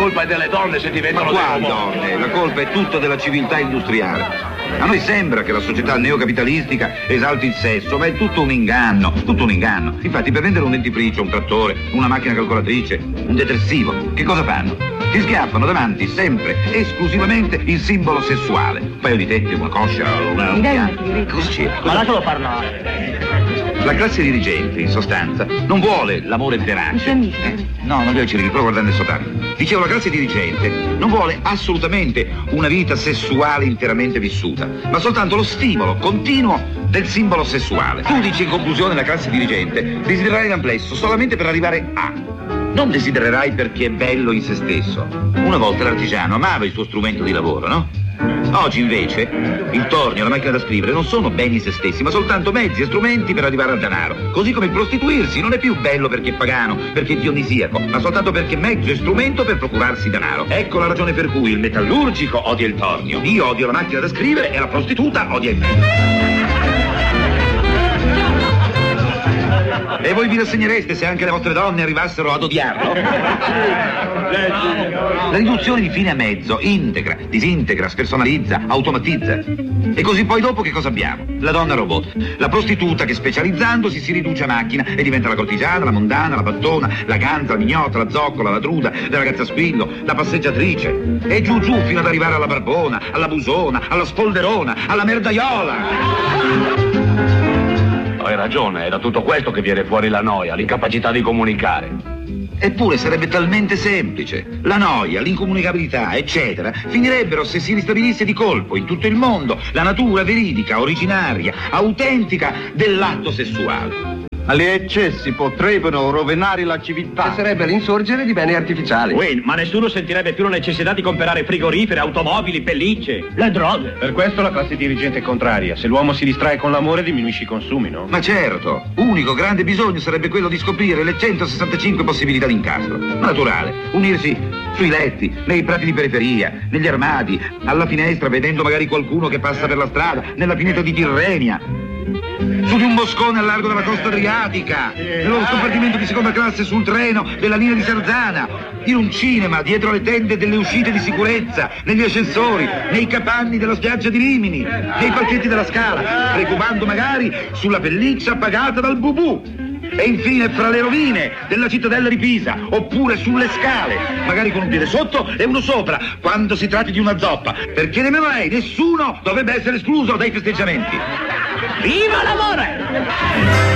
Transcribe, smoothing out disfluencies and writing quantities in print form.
colpa è delle donne se diventano Ma quali donne? La colpa è tutta della civiltà industriale. A noi sembra che la società neocapitalistica esalti il sesso, ma è tutto un inganno, tutto un inganno. Infatti per vendere un dentifricio, un trattore, una macchina calcolatrice, un detersivo, che cosa fanno? Ti schiaffano davanti sempre, esclusivamente il simbolo sessuale. Un paio di tette, una coscia, una... Cosa c'è? Ma lascialo parlare. La classe dirigente, in sostanza, non vuole l'amore verace. No, non devo dire, però guardando il soltanto. Dicevo, la classe dirigente non vuole assolutamente una vita sessuale interamente vissuta, ma soltanto lo stimolo continuo del simbolo sessuale. Tu dici in conclusione la classe dirigente desidererai l'amplesso solamente per arrivare a. Non desidererai perché è bello in se stesso. Una volta l'artigiano amava il suo strumento di lavoro, no? Oggi invece il tornio, la macchina da scrivere non sono beni in se stessi, ma soltanto mezzi e strumenti per arrivare al denaro. Così come il prostituirsi non è più bello perché è pagano, perché è dionisiaco, ma soltanto perché è mezzo e strumento per procurarsi denaro. Ecco la ragione per cui il metallurgico odia il tornio, io odio la macchina da scrivere e la prostituta odia il me. E voi vi rassegnereste se anche le vostre donne arrivassero ad odiarlo? La riduzione di fine a mezzo integra, disintegra, spersonalizza, automatizza. E così poi dopo che cosa abbiamo? La donna robot, la prostituta che specializzandosi si riduce a macchina e diventa la cortigiana, la mondana, la battona, la ganza, la mignotta, la zoccola, la truda, la ragazza squillo, la passeggiatrice. E giù giù fino ad arrivare alla barbona, alla busona, alla spolverona, alla merdaiola. Hai ragione, è da tutto questo che viene fuori la noia, l'incapacità di comunicare. Eppure sarebbe talmente semplice. La noia, l'incomunicabilità, eccetera, finirebbero se si ristabilisse di colpo in tutto il mondo la natura veridica, originaria, autentica dell'atto sessuale. Ma gli eccessi potrebbero rovinare la civiltà. Che sarebbe l'insorgere di beni artificiali. Wayne, ma nessuno sentirebbe più la necessità di comprare frigoriferi, automobili, pellicce, le droghe. Per questo la classe dirigente è contraria. Se l'uomo si distrae con l'amore diminuisce i consumi, no? Ma certo, unico grande bisogno sarebbe quello di scoprire le 165 possibilità di incastro. Naturale, unirsi sui letti, nei prati di periferia, negli armadi, alla finestra vedendo magari qualcuno che passa per la strada, nella pineta di Tirrenia, su di un boscone al largo della costa adriatica, nello scompartimento di seconda classe sul treno della linea di Sarzana, in un cinema, dietro le tende delle uscite di sicurezza, negli ascensori, nei capanni della spiaggia di Rimini, nei palchetti della Scala, preoccupando magari sulla pelliccia pagata dal Bubù. E infine fra le rovine della cittadella di Pisa, oppure sulle scale, magari con un piede sotto e uno sopra, quando si tratti di una zoppa, perché nemmeno lei, nessuno dovrebbe essere escluso dai festeggiamenti. Viva l'amore!